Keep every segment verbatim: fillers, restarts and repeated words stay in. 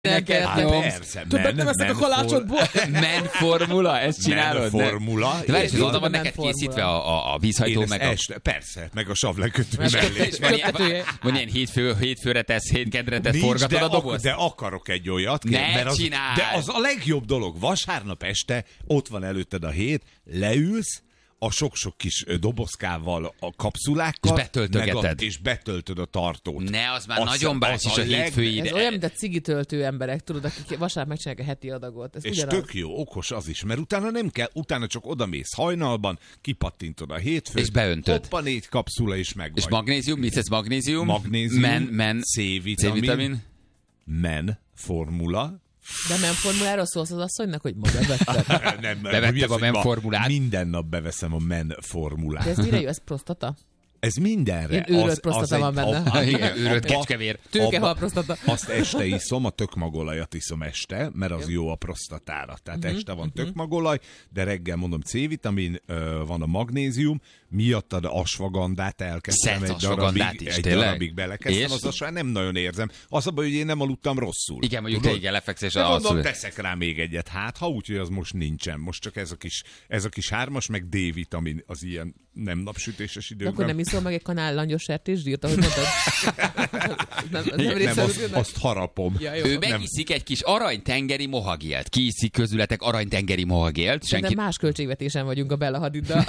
Neked hát nyomsz. Persze, Többet nem veszek a kalácsodból. Men formula, ezt csinálod? Men formula. De várj, és Én oda van men neked formula. készítve a, a, a vízhajtó, meg a... Este, persze, meg a savlekötő Meg mellé. kötő- Van ilyen, köttetője. van ilyen hétfő, hétfőre tesz, hétkedre tesz, Nincs, forgatod de, a dobozt? ak- de akarok egy olyat. Ne mert az, csináld! De az a legjobb dolog. Vasárnap este ott van előtted a hét, leülsz, a sok-sok kis ö, dobozkával, a kapszulákkal, És betöltögeted. meg a, és betöltöd a tartót. Ne, az már Az- nagyon az bácsis a a leg- hétfői Ez ide. olyan, mint a cigitöltő emberek, tudod, akik vasárnap megcsinálják a heti adagot. Ez És ugyanaz. tök jó, okos az is, mert utána nem kell, utána csak odamész hajnalban, kipattintod a hétfőt, És beöntöd. hoppa, négy kapszula, és meg És vagy. magnézium, mit tesz magnézium? Magnézium, Men, men, C-vitamin, C-vitamin. men formula. De nem formuláról szólsz az asszonynak, hogy ma bevetted. Nem, Bevettem mi az, a hogy men ma formulát. Minden nap beveszem a men formulát. De ez mire jó? Ez prostata? Ez mindenre. Én őrölt prostata van benne. A, Igen, őrölt abba- kecskevér. Tőkehal abba- prostata. Azt este iszom, a tökmagolajat iszom este, mert az jó a prostatára. Tehát Mhm, este van tökmagolaj, de reggel mondom C-vitamin, ö, van a magnézium, miattad asvagandát elkezdtem Szent egy asvagandát darabig, is, egy tényleg? darabig belekezdtem, És? az asvagandát nem nagyon érzem. Az a baj, hogy én nem aludtam rosszul. Igen, mondjuk te Tudod? igen, lefeksz és De mondom, alszol. teszek rá még egyet, hát ha úgy, hogy az most nincsen. Most csak ez a kis, ez a kis hármas, meg D-vitamin az ilyen nem napsütéses De időkben. akkor nem iszol meg egy kanál langyos sertészsírt, ahogy mondtad? nem, nem, nem, része azt, az- azt harapom. Ja, jó. Ő Nem. megiszik egy kis aranytengeri mohagélt. Ki iszik közületek aranytengeri mohagélt? Senki... Senki... más költségvetésen vagyunk a Bella Hadiddal.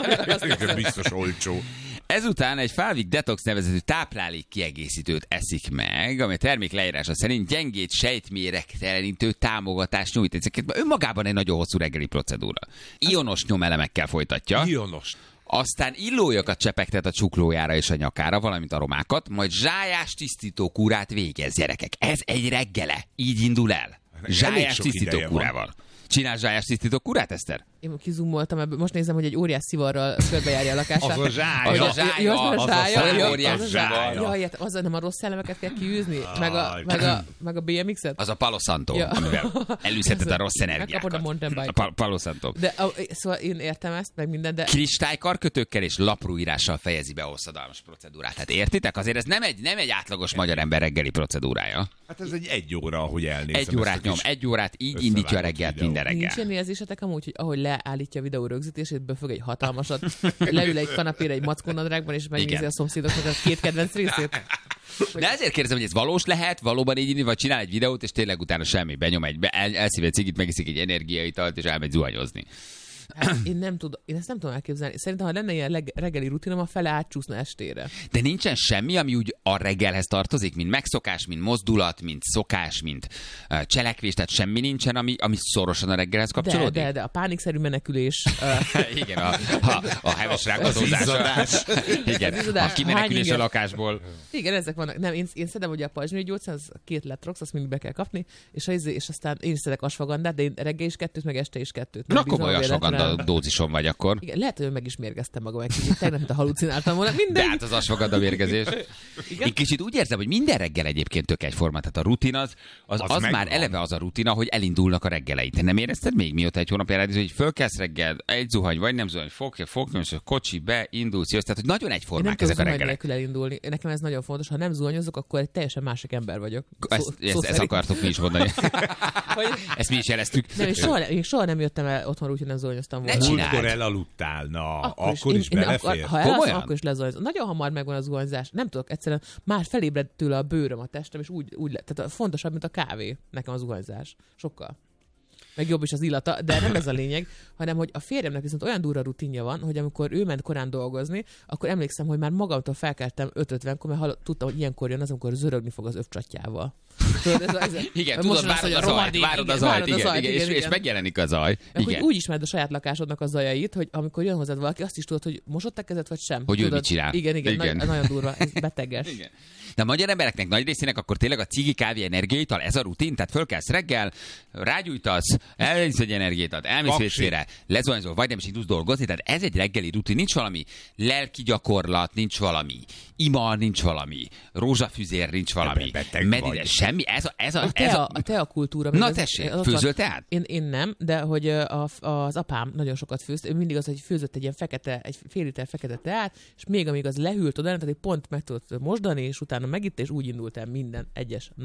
Ez biztos olcsó. Ezután egy Falvik Detox nevezetű táplálék kiegészítőt eszik meg, ami a termék leírása szerint gyengét sejtméregtelenítő támogatást nyújt. Ezeket önmagában egy nagyon hosszú reggeli procedúra. Ionos nyomelemekkel folytatja. Ionos. Aztán illójakat csepegtet a csuklójára és a nyakára, valamint aromákat, majd zsájás tisztító kúrát végez, gyerekek. Ez egy reggele. Így indul el. Elég Zsájás sok tisztító ideje kúrával. Csinál zsájás tisztító kúrát, Eszter? Én kizumoltam ebből. Most nézem, hogy egy óriás szivarral körbejárja a lakását. Az a zsája. Az a Ja, zsája, az már az a zsája, szó, ja, óriás az a zsája. Jaj, hát az nem a rossz szellemeket kell kiűzni? Meg a, Aj. meg a, meg a bé em ikset? Az a Palo Santo, Ja. amivel elűzheted a rossz energiákat. Megkapod a mountain bike. A Pa- Palo Santo. De a, szóval én értem ezt, meg minden, de Kristálykarkötőkkel és laprúírással fejezi be a hosszadalmas procedúrát. Hát értitek? Azért ez nem egy, nem egy átlagos magyar ember reggeli procedúrája. Hát ez egy egy óra, ahogy elnézem. Egy órát ezt a nyom, kis egy órát így összevágott indítja a reggelt videót. minden reggel. nincs ilyen érzésetek amúgy, hogy ahogy leállítja a videó rögzítését, befög egy hatalmasat, leül egy kanapére egy mackónadrágban, és megnézi Igen. a szomszédoknak a két kedvenc részét. De ezért kérdezem, hogy ez valós lehet, valóban így indít, vagy csinál egy videót, és tényleg utána semmi, benyom egy, be, el, elszív egy cigit, megiszik egy energiaitalt, és elmegy zuhanyozni. Hát, én nem tudom, én ezt nem tudom elképzelni. Szerintem, ha lenne ilyen leg, reggeli rutinom, a fele átcsúszna estére. De nincsen semmi, ami úgy a reggelhez tartozik, mint megszokás, mint mozdulat, mint szokás, mint uh, cselekvés, tehát semmi nincsen, ami, ami szorosan a reggelhez De, kapcsolódik? de, de a pánikszerű menekülés, uh, Igen, a, a, a heves rákatozás. Igen, Az a izzadás. kimenekülés Hány a inger? lakásból. igen, ezek vannak. Nem, én, én szedem ugye a pajzsmirigy gyógyszer, az két letrox, azt mindig be kell kapni, és, az, és aztán én is szedek asfagandát, de én reggel is kettőt, meg este is kettőt. Nem Na bízom komoly a véletlenre. asfaganda dózison vagy akkor. Igen, lehet, hogy meg is mérgeztem magam egy kicsit. Tegnap, mint a halucináltam volna. De Mindegy. hát az asfaganda mérgezés. Igen? Én kicsit úgy érzem, hogy minden reggel egyébként tök egyforma. Tehát a rutin az, az, az, Az az már megvan. eleve az a rutina, hogy elindulnak a reggeleid. Te nem érezted még, mióta egy hónapja rádió, hogy fölkelsz reggel, egy zuhany, vagy nem zuhany, fogja, fogja, és a kocsi be, indulsz, jössz. Tehát, hogy nagyon Én nem egyformák tudom ezek a zuhany reggelek. nélkül elindulni. Nekem ez nagyon fontos. Ha nem zuhanyozok, akkor egy teljesen másik ember vagyok. Szó, Ezt, szó ezt, ezt szerint. akartuk mi is mondani. Hogy- Ezt mi is jeleztük. Nem, én soha, én soha nem jöttem el otthon úgy, hogy nem zuhanyoztam volna. Ne csináld. Múltkor elaludtál, na, akkor, akkor is, én, én, belefér. akkor, ha elalszom, Komolyan? akkor is lezuhanyozom. Nagyon hamar megvan a zuhanyzás. Nem tudok, egyszerűen már felébred tőle a bőröm, a testem, és úgy, úgy le, tehát fontosabb, mint a kávé nekem a zuhanyzás. Sokkal. Meg jobb is az illata, de nem ez a lényeg, hanem hogy a férjemnek viszont olyan durva rutinja van, hogy amikor ő ment korán dolgozni, akkor emlékszem, hogy már magamtól felkeltem öt ötvenkor, mert hallott, tudtam, hogy ilyenkor jön az, amikor zörögni fog az övcsatjával. Tudod, ez a, ez a, Igen, most tudod, az, hogy várod a a zajt, rohadék, várod a igen, zajt, várod a igen, zajt, igen, és, és igen. megjelenik a zaj. Meg Igen. hogy úgy ismered a saját lakásodnak a zajait, hogy amikor jön hozzád valaki, azt is tudod, hogy mosott a kezed, vagy sem. Hogy ő tudod? mit csinál. Igen, igen, Igen. Nagy, nagyon durva, ez beteges. Igen. De a magyar embereknek nagy részének akkor tényleg a cigi, kávé, energiaital, ez a rutin, tehát fölkelsz reggel, rágyújtasz, elmész egy energiaitat, elmész Aksi. vécére, lezuhanyzol, vagy nem is indulsz dolgozni, tehát ez egy reggeli rutin, nincs valami lelki gyakorlat, nincs valami ima, nincs valami rózsafüzér, nincs valami beteg medide, vagy. semmi, ez a, ez a, A ez tea, a, a tea kultúra. Na ez- tessék, az ott van. főzöl teát? Én, én nem, de hogy a, az apám nagyon sokat főzt, ő mindig az, hogy főzött egy ilyen fekete, egy fél liter fekete teát, és még amíg az lehűlt oda, tehát egy pont meg tudott mosdani, és utána megitt, és úgy indult el minden egyes nap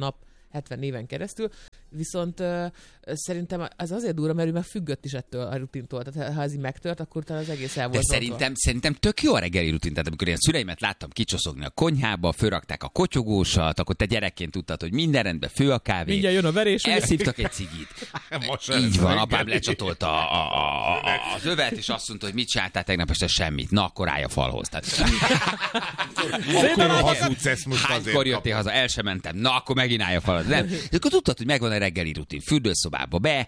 hetven éven keresztül. Viszont uh, szerintem az azért durva, mert ő meg függött is ettől a rutintól. Tehát ha ez így megtört, akkor talán az egész el volt. De szerintem, szerintem tök jó a reggeli rutin. Tehát amikor én szüleimet láttam kicsoszogni a konyhába, fölrakták a kotyogósat, akkor te gyerekként tudtad, hogy minden rendben, fő a kávé. Mindjárt jön a verés. Elszívtak egy cigit. Így van, apám lecsatolta a, a, a, a, az övet, és azt mondta, hogy mit csináltál tegnap este, semmit. Na, akkor állj a falhoz. Tehát... Akkor hazudsz ezt most azért. Hánykor jöttél haza? El sem mentem. Na, akkor megint állj a falhoz. Nem. De akkor tudtad, hogy megvan a reggeli rutin. Fürdőszobába be,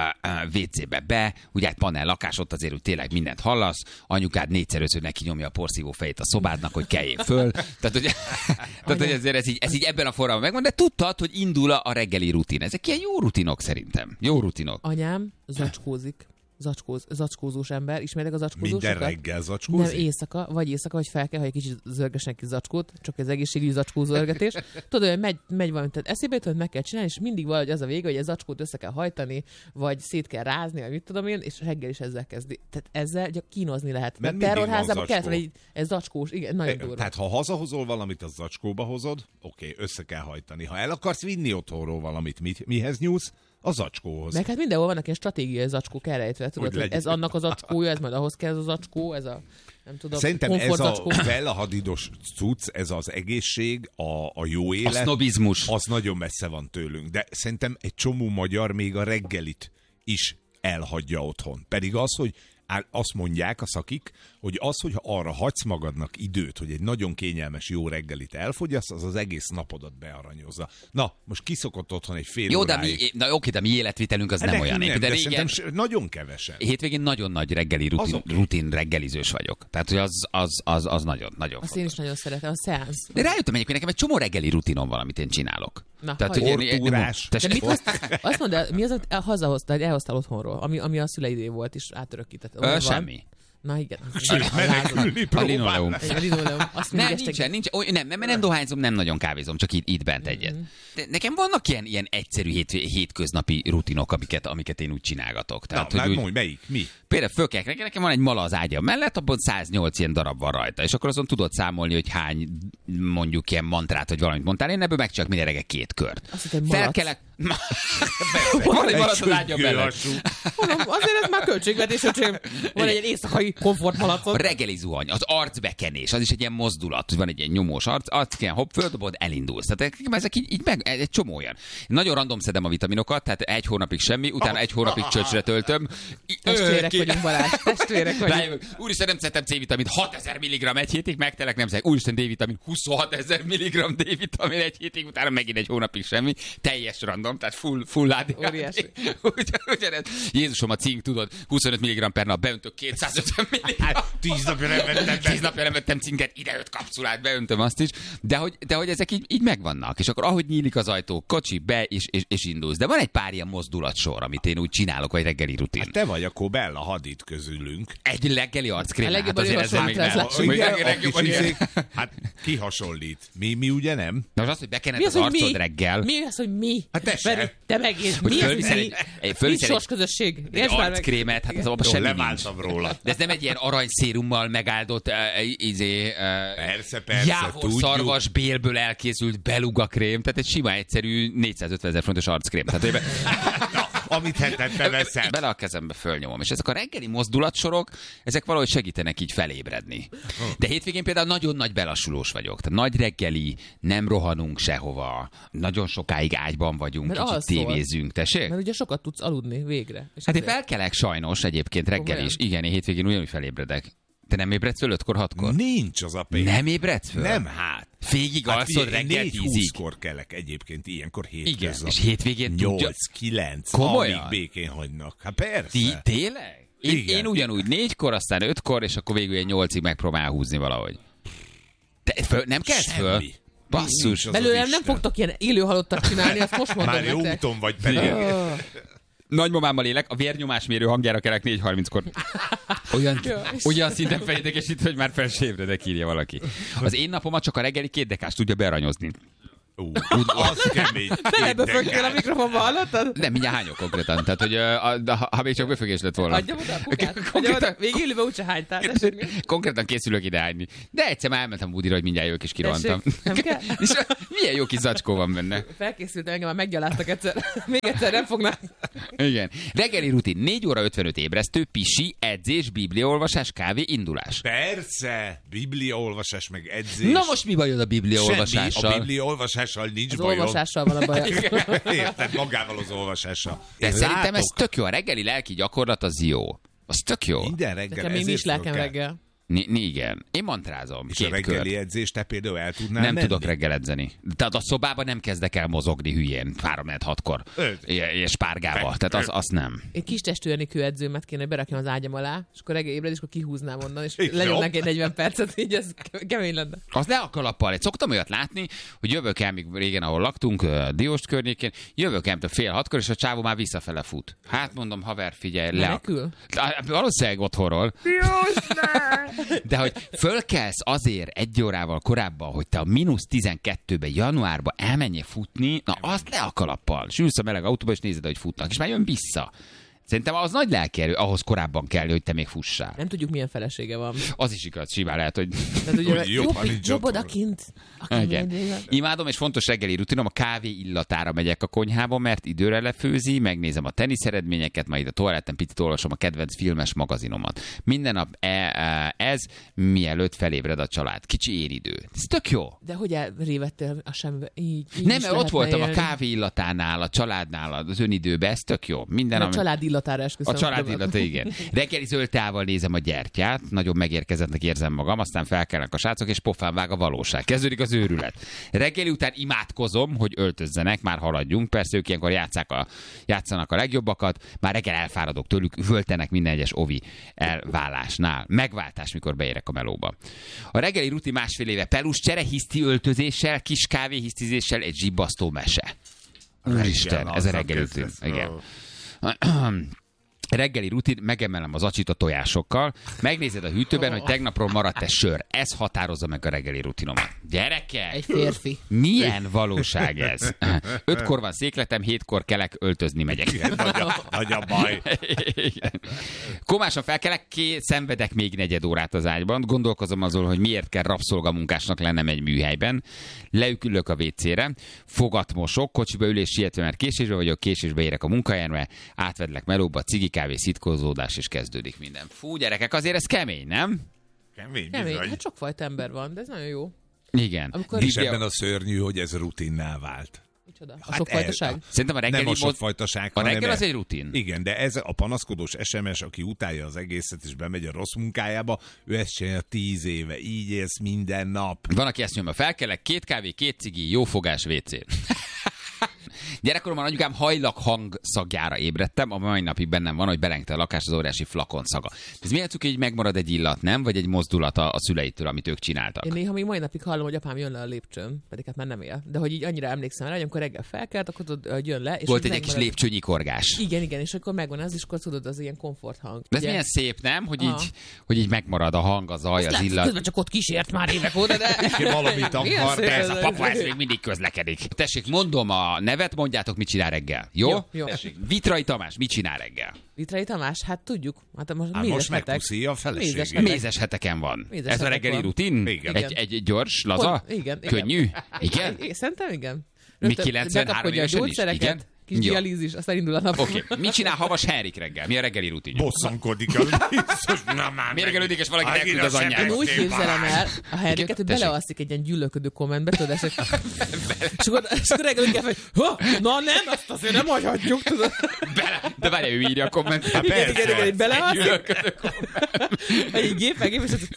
vé cébe be, ugye hát panel lakás, ott azért úgy tényleg mindent hallasz, anyukád négyszer ötször neki nyomja a porszívó fejét a szobádnak, hogy keljél föl. Tehát, hogy, tehát, hogy ezért ez így, ez így ebben a formában megvan, de tudtad, hogy indul a reggeli rutin. Ezek ilyen jó rutinok szerintem. Jó rutinok. Anyám zacskózik. Zacskóz, zacskózós ember. Ismertek a zacskózósokat? Minden reggel zacskózik? Nem, éjszaka, vagy éjszaka, vagy fel kell, hogy egy kicsit zörgesnek ki zacskót, csak az egészségügyi zacskózörgetés. Tudod, hogy megy, megy valami, tehát eszébe jut, hogy meg kell csinálni, és mindig valahogy az a vége, hogy a zacskót össze kell hajtani, vagy szét kell rázni, vagy mit tudom én, és reggel is ezzel kezdi. Tehát ezzel csak kínozni lehet. Mert a mindig terrorházában van kellett, hogy ez zacskós, igen, nagyon durva. Tehát ha hazahozol valamit, az zacskóba hozod, oké, össze kell hajtani. Ha el akarsz vinni otthonról valamit, mit, mihez nyúlsz? A zacskóhoz. Meg hát mindenhol vannak ilyen stratégiai zacskók elrejtve. Tudod, hogy ez annak az zacskója, ez majd ahhoz kell ez a zacskó, ez a nem tudom, szerintem ez a zacskó. Bella Hadidos cucc, ez az egészség, a, a jó élet. A sznobizmus. Az nagyon messze van tőlünk. De szerintem egy csomó magyar még a reggelit is elhagyja otthon. Pedig az, hogy azt mondják a szakik, hogy az, hogy arra hagysz magadnak időt, hogy egy nagyon kényelmes jó reggelit elfogyasz, az az egész napodat bearanyozza. Na, most kiszokott otthon egy fél Jó, óráig. de mi, na oké, de mi életvitelünk az Hát nem olyan. nem, De, de régen, szerintem nagyon kevesen. hétvégén nagyon nagy reggeli rutin, Azok. rutin reggelizős vagyok. Tehát, hogy az, az, az, az nagyon, nagyon Azt én is nagyon szeretem, a szeánsz. De rájöttem egyébként, nekem egy csomó reggeli rutinom van, amit én csinálok. Na, Tehát, hallj. hogy én- Tortúrás. Te- De mit azt, azt mondd el, mi az, amit hazahoztál, elhoztál otthonról, ami, ami a szüleidé volt, és átörökített? Ö, semmi. Na igen. Sőt, menekülni A próbál. linoleum. A linoleum. Azt Nem, mindig este- nincsen, nincs, oly, nem, nem, nem dohányzom, nem nagyon kávézom, csak itt, itt bent egyet. De nekem vannak ilyen, ilyen egyszerű hét, hétköznapi rutinok, amiket, amiket én úgy csinálgatok. Na, Tehát, már hogy úgy, mondj, melyik? Mi? például fölkelek reggel, nekem van egy mala az ágya mellett, abban száznyolc ilyen darab van rajta, és akkor azon tudod számolni, hogy hány mondjuk ilyen mantrát, vagy valamit mondtál, én ebből megcsinálok minden reggel két kört. Azt hittem, malac. Felkelek... Van egy malac az ágya mellett. Mondom, azért ez már költségvetés, hogy van egy éjszakai komfortmalacot. A reggeli zuhany, az arcbekenés, az is egy ilyen mozdulat, hogy van egy ilyen nyomós arc, arc kell, hopp, földobod, elindulsz. Tehát ezek így, így meg, egy csomó olyan. Nagyon random szedem a vitaminokat, tehát egy hónapig semmi, utána egy hónapig csöcsre töltöm. Testvérek vagyunk, Balázs, testvérek vagyunk. Rájövök, úristen, nem szedtem C-vitamint, hatezer milligramm egy hétig, megtelek, nem szedek, úristen, D-vitamin, huszonhatezer milligramm D-vitamin egy hétig, utána megint egy hónapig semmi, teljes random, tehát full, full á dé há dé. Óriási. Ugyanez. Jézusom, a cink, tudod, huszonöt milligramm per nap, beöntök kétszázötven milligramm. Tíz napja nem vettem be. Tíz napja nem vettem cinket, ide öt kapszulát, beöntöm azt is, de hogy, de hogy ezek így, így megvannak, és akkor ahogy nyílik az ajtó, kocsi, be, és, és, és indulsz. De van egy pár ilyen mozdulatsor, amit én úgy csinálok, vagy reggeli rutin. Hát te vagy akkor Bella Hadid közülünk. Egy reggeli arckrém, A hát legjobban azért ezzel még nem. javasolt Még lesz. a Igen, a legjobban kis ilyen. izék, hát ki hasonlít? Mi, mi ugye nem? Na most az, hogy bekened Mi az, az, hogy arcod mi? reggel, Mi az, hogy mi? Hát te Feri, se. te megint. hogy Mi az, fölviszel mi? egy, egy, Mi fölviszel egy, sors közösség? egy Értsd már meg. arckrémet, hát az abban Jó, semmi nincs. lemáltam róla. De ez nem egy ilyen aranyszérummal megáldott uh, izé, uh, Persze, persze, jávor tudjuk. szarvas bélből elkészült beluga krém, tehát egy sima egyszerű négyszázötvenezer fontos arckrém. Tehát, hogy Na, amit hetente veszem. bele a kezembe fölnyomom. És ezek a reggeli mozdulatsorok, ezek valahogy segítenek így felébredni. De hétvégén például nagyon nagy belassulós vagyok. Tehát nagy reggeli, nem rohanunk sehova, nagyon sokáig ágyban vagyunk, Mert kicsit alszol. tévézünk. Tessék? Mert ugye sokat tudsz aludni végre. És Hát én ezért- felkelek sajnos egyébként reggel Komolyan? is. Igen, én hétvégén ugyanúgy felébredek. Te nem ébredsz föl ötkor, hatkor? Nincs az a pénz. Nem ébredsz föl? Nem, hát. Végig Hát alszod figyelj, reggel négy tízig? húszkor kelek egyébként, ilyenkor hétköznap. Igen, és hétvégén tudja... nyolc, kilenc, Komolyan? amíg békén hagynak. Hát persze. Ti, tényleg? Én, Igen. én ugyanúgy négykor, aztán ötkor, és akkor végül egy nyolcig megpróbál húzni valahogy. Te föl, nem kezd föl? Semmi. Basszus. Nincs az az Belőlem nem Isten. fogtok ilyen élő halottat csinálni, azt most mondom Már jó nektek. úton vagy pedig. Ah. Nagymamámmal élek, a vérnyomásmérő hangjára kelek négy harminckor. Olyan, Jó, olyan szinten felidegesít, hogy már fel se ébredek, írja valaki. Az én napomat csak a reggeli két dekás tudja bearanyozni. Ú, az kemény. Beleböfögtél a mikrofonba, hallottad? Nem, mindjárt hányok konkrétan. Tehát, hogy uh, ha, ha még csak böfögés lett volna. Adjam oda a pukát. Adjam oda. Még élőben úgyse hánytál. Konkrétan készülök ide hányni. De egyszer már elmentem Woodira, hogy mindjárt jövök és kirohantam. Nem kell? És milyen jó kis zacskó van benne. Felkészültem, engem már meggyaláztak egyszer. Még egyszer nem fognak. Igen. Reggeli rutin. négy óra ötvenöt ébresztő, pisi, edzés, bibliaolvasás, kávé, indulás. Persze, bibliaolvasás meg edzés. Na most mi bajod a bibliaolvasással? Semmi, a bibliaolvasással nincs Az bajod. olvasással van a baj. Érted, magával az olvasással. De Én szerintem látok, ez tök jó. A reggeli lelki gyakorlat az jó. Az tök jó. minden reggel Nekem még ezért nincs lelkem fölkel. reggel. Ni, ni, igen. Én mantrázom. És két a reggeli kört. edzést te például el tudnál Nem menni? tudok reggel edzeni. Tehát a szobában nem kezdek el mozogni hülyén három negyven hatkor. Öt. És párgával. Tehát az, az nem. Egy kis testőrni kőedzőmet kéne, hogy berakjam az ágyam alá, és akkor reggel ébred, és akkor kihúznám onnan, és Jó. lenyomnak egy negyven percet, így ez kemény lenne. Az le a kalappal. Egy szoktam olyat látni, hogy jövök el, még régen, ahol laktunk, ö, Dióst környékén, jövök el fél hatkor, és a csávó már visszafele fut. Hát mondom, haver, figyelj, le. A... Menekül? Á, valószínűleg otthonról. De hogy fölkelsz azért egy órával korábban, hogy te a mínusz tizenkettőben januárban elmenjél futni, na azt le a kalappal. És ülsz a meleg autóba, és nézed, hogy futnak, és már jön vissza. Szerintem az nagy lelkierő, ahhoz korábban kell, hogy te még fussál. Nem tudjuk, milyen felesége van. Az is igaz, simán lehet, hogy... Tehát ugye Hogy jobb, jobb, ha nincs jobb otthon. odakint. Aki Igen. mindig- Imádom, és fontos reggeli rutinom, a kávé illatára megyek a konyhába, mert időre lefőzi, megnézem a tenisz eredményeket, majd a toaletten picit olvasom a kedvenc filmes magazinomat. Minden nap e, e, ez, mielőtt felébred a család. Kicsi éridő. Ez tök jó. De hogy elrévettél a semmibe? Így, így Nem, is mert ott lehetne voltam a élni. kávé illatánál, a családnál, az önidőben, ez tök jó. Minden, A ami... család illatára esküszöm. A család illata, igen. Reggeli zöld teával nézem a gyertyát, nagyon megérkezettnek érzem magam, aztán felkelnek a srácok, és pofán vág a valóság. Kezdődik az őrület. Reggeli után imádkozom, hogy öltözzenek, már haladjunk. Persze ők ilyenkor játszák a, játszanak a legjobbakat, már reggel elfáradok tőlük, völtenek minden egyes ovi elválásnál. Megváltás, mikor beérek a melóba. A reggeli rutin másfél éve pelus csere, hiszti öltözéssel, kis kávé hisztizéssel, egy zsibbasztó mese. Úristen, ez a reggeli rutin. Igen. Reggeli rutin, megemelem az acsit a tojásokkal, megnézed a hűtőben, hogy tegnapról maradt-e sör. Ez határozza meg a reggeli rutinomat. Gyerekek! Egy férfi. Milyen valóság ez? Ötkor van székletem, hétkor kelek, öltözni megyek. Igen, nagy, a, nagy a baj. Igen. Komásan felkelek, ké, szenvedek még negyed órát az ágyban, gondolkozom azon, hogy miért kell rabszolgamunkásnak lennem egy műhelyben, leükülök a vécére, fogat mosok, kocsiba ülés sietve, mert késésbe vagyok, késésbe érek a munkahelyemre, átvedlek melóba, cigi, kávé, szitkozódás, és kezdődik minden. Fú, gyerekek, azért ez kemény, nem? Kemény, Kemény. bizony. Hát sokfajta ember van, de ez nagyon jó. Igen. Amikor- És ebben a szörnyű, hogy ez rutinná vált. Micsoda? A Hát sokfajtaság? el- Szerintem a reggeli Nem a mod- sokfajtaság, A hanem reggel e- az egy rutin. Igen, de ez a panaszkodós es em es, aki utálja az egészet, és bemegy a rossz munkájába, ő ezt csinálja tíz éve. Így élsz minden nap. Van, aki ezt nyomja, felkelek, két kávé, két cigi, jó fogás vécén. Gyerekkoromban anyukám hajlak hang szagjára ébredtem, a mai napig bennem van, hogy belengte a lakás az óriási flakon szaga. Ez miért hogy így megmarad egy illat, nem? Vagy egy mozdulat a, a szüleitől, amit ők csináltak? Én néha még mai napig hallom, hogy apám jön le a lépcsőn, pedig hát már nem él. De hogy így annyira emlékszem rá, hogy amikor reggel felkelt, akkor tudod, hogy jön le. És Volt hogy egy kis megmarad- lépcsőnyikorgás. Igen, igen, és akkor megvan az, és akkor tudod, az ilyen komforthang. De ez Ugye? milyen szép, nem? Hogy Aha. így, hogy így megmarad a hang, a zaj, az Lehet, illat. közben csak ott kísért már évek óta, de... Valamit Milyen akar, szép de ez Ez a papa, ez még mindig közlekedik. Tessék, mondom a nevet, mondjátok, mit csinál reggel. Jó? Jó, jó. Tessék. Vitrai Tamás, mit csinál reggel? Vitrai Tamás, hát tudjuk. Hát most, Hát mézes most hetek. megpuszíja a feleségét. Mézes hetek. Mézes heteken van. Mézes Ez a hetek reggeli van. rutin? Igen. Egy, egy, egy gyors, laza? Pont- igen, igen. Könnyű? Igen? I- Szerintem igen. Mi Rögtön kilencvenhárom bekapkodja a évesen is? gyógyszereket, Igen? kis Jó. dialízis, aztán indul a nap. Oké. Okay. Mit csinál Havas Henrik reggel? Mi a reggeli rutinja? Bosszankodik a biztos. Na már Mérgelődik, és valaki megint elküld az a anyjára. Én úgy sebesség képzelem el a Henriket, hogy Tessék. belealszik egy ilyen gyűlölködő kommentbe, tudod, és, és akkor, és akkor reggel úgy kell, hogy ha, na nem, azt azért nem hagyhatjuk, tudod. Bele. De várj, ő írja a kommentet. Hát Igen, persze. igen, igen, hogy belealszik, Gyűlölködő komment. egy gép, meg gép, és, az-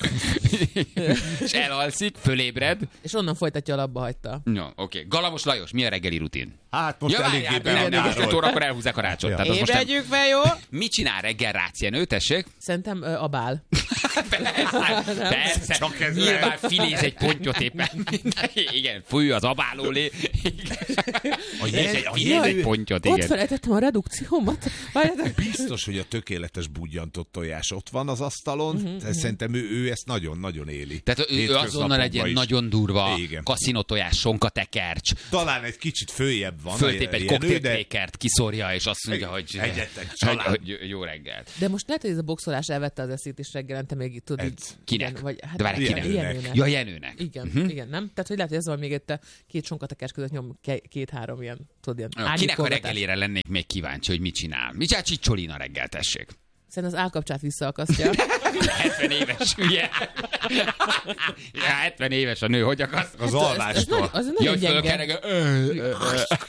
És elalszik, fölébred. és onnan folytatja, a labba hagyta. Jó, oké. Okay. Galamos Lajos, mi a reggeli rutin? Hát most Ja, eléggé várjál, nem, nem, most öt órakor elhúzzák a rácsot. Ja. Tehát az most nem... Ébredjük fel, jó? Mit csinál reggel rácienő, tessék? Szerintem ö, a bál. Persze, persze. Csak ez Nyilván filéz egy pontyot éppen. Igen, fúj az abálólé. A És jen- egy a filéz jen- egy pontyot, Ott igen. felejtettem a redukciómat. Várjátok. Biztos, hogy a tökéletes budjantott tojás ott van az asztalon. Uh-huh, Szerintem ő, ő ezt nagyon-nagyon éli. Tehát ő, ő azonnal egy ilyen is. nagyon durva Igen. kaszinótojás, sonkatekercs, Talán egy kicsit följebb van. föltép a egy Jenő, de koktélkrékert, kiszórja, és azt mondja, hogy, Egyetek, hogy, család. hogy jó reggelt. De most lehet, hogy ez a boxolás elvette az eszét is reggelente, még itt tudod. Ez így- kinek? igen, Vagy, hát, De várj, igen, kinek? Jenőnek. Ja, Jenőnek. Igen, uh-huh. igen, nem? Tehát, hogy lehet, hogy ez van még itt a két sonkatekás között nyom ke- két-három ilyen, tudod, ilyen Kinek a árnyékolgatás. reggelére lennék még kíváncsi, hogy mit csinál? Mit csinál Csicsolina reggel, tessék? Szerintem az állkapcsát visszaakasztja. hetven éves, ugye? Ja, hetven éves a nő, hogy akaszt? az Ez alvástól. nagy- az Ja, nagyon hogy gyenge. fölkereg. Ö, ö, ö.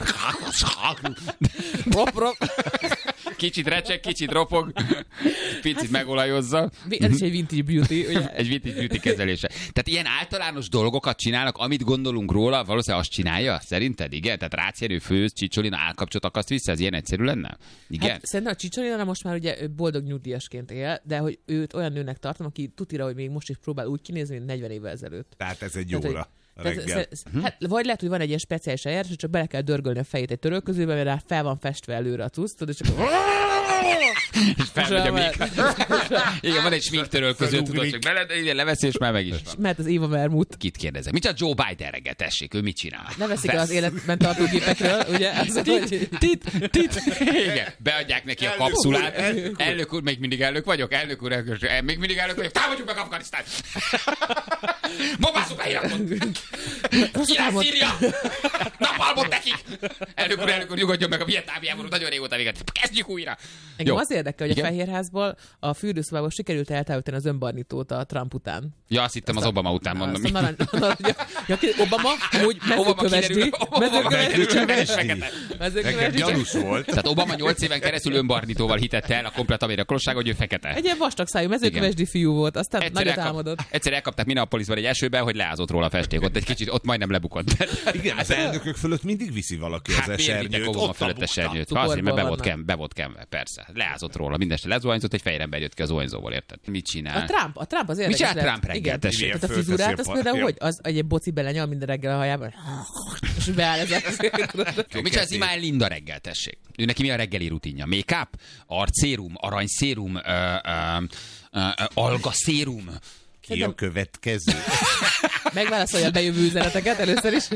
Rop, rop. Kicsit recseg, kicsit ropog, picit megolajozza. Ez is egy vintage beauty, ugye? Egy vintage beauty kezelése. Tehát ilyen általános dolgokat csinálnak, amit gondolunk róla, valószínűleg azt csinálja? Szerinted? Igen? Tehát rácérő, főz, Csicsolina, állkapcsot akaszt vissza? Ez ilyen egyszerű lenne? Igen? Hát, szerintem a Csicsolina most már ugye ő boldog nyugdíjasként él, de hogy őt olyan nőnek tartom, aki tutira, hogy még most is próbál úgy kinézni, mint negyven évvel ezelőtt. Tehát ez egy Tehát, óra Tehát, reggel. sze- sze- hát, vagy lehet, hogy van egy ilyen speciális eljárás, hogy csak bele kell dörgölni a fejét egy törölközőbe, mert rá fel van festve előre a cucc, tudod, és csak... És felmegy a még. Igen, van egy sminktöröl között, tudod, Felugrik. csak bele, de igen, leveszi, és már meg is van. Mert az Éva Vermut. Kit kérdezem? Mit a Joe Biden reggel, tessék? Ő mit csinál? Ne veszik el az életben tartó gépekről, ugye? Az, hogy... Tit, tit. Igen, beadják neki a Elnök kapszulát. úr, elnök úr. Elnök úr, még mindig elnök vagyok? Elnök úr, elnök úr, még mindig elnök vagyok. Támadjuk meg Afganisztánt! Bombázzuk be Irakot! Király Szíria! Napalmot nekik! Elnök úr, elnök úr, nyugodjon meg a vietnámi háború, nagyon régóta véget. Kezdjük újra! Engem Jó. az érdekel, hogy Igen? a Fehérházból a fürdőszobából sikerült eltávolítani az önbarnítót a Trump után. Ja, azt hittem az Obama után mondom. Azt a narancs, narancs, ja, ja, ki- Obama, amúgy mezőkövesdi, kiderül, Obama mezőkövesdi, kiderül, csak fekete. Nekem mezőkövesdi, csak gyanús volt. Tehát Obama nyolc éven keresztül önbarnítóval hitette el a komplet amerikai hogy ő fekete. egy ilyen vastag szájú mezőkövesdi fiú volt, aztán Egyszer, nagyot elkap, álmodott. egyszer elkapták Minneapolisban egy esőben, hogy leázott róla a festék. Ott egy kicsit, ott majdnem lebukott. Igen, az elnökök fölött mindig viszi valaki az Hát miért vittek esernyőt. Obama Ott fölött a bukta. esernyőt? Cukorból Azért, mert be volt, vannak. kem, be volt kenve, persze. Leázott róla, mindeste lezuhanyzott, egy fehér ember jött ki a zuhanyzóból, érted? Mit csinál? A Trump, a Trump az Mit érdekes. csinál lehet. Trump reggel, Igen, tessék? tehát a Fölteszi frizurát, a az pa- például, ja. hogy az egy boci belenyal minden reggel a hajában, és beáll ez a... Jó, mit csinál Zimán Linda reggel, tessék? Ő neki mi a reggeli rutinja? Make-up? Arcszérum? Aranyszérum? Ö, ö, ö, ö, algaszérum? Ki a következő? Megválaszolja a bejövő üzeneteket először is.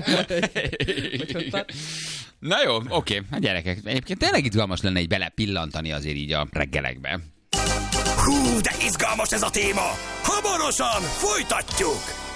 Na jó, oké, hát gyerekek, egyébként tényleg izgalmas lenne így belepillantani azért így a reggelekbe. Hú, de izgalmas ez a téma! Hamarosan folytatjuk!